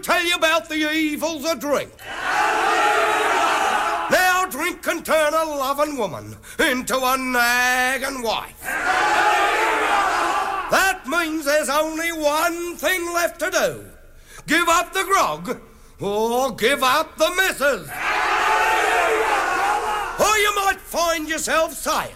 tell you about the evils of drink. Now drink can turn a loving woman into a nagging wife. That means there's only one thing left to do. Give up the grog or give up the missus. Or you might find yourself saying,